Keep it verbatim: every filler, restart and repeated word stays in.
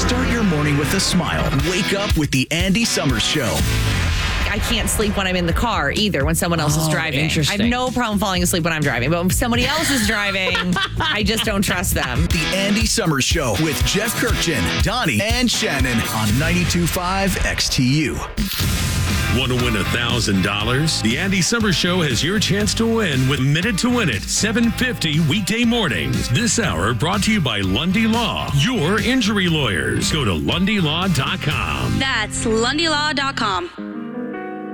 Start your morning with a smile. Wake up with the Andy Summers Show. I can't sleep when I'm in the car either when someone else is Oh, driving. interesting. I have no problem falling asleep when I'm driving, but when somebody else is driving, I just don't trust them. The Andy Summers Show with Jeff Kirkchin, Donnie, and Shannon on ninety-two point five X T U. Want to win one thousand dollars? The Andy Summers Show has your chance to win with Minute to Win It, seven fifty weekday mornings. This hour brought to you by Lundy Law, your injury lawyers. Go to lundy law dot com. That's lundy law dot com.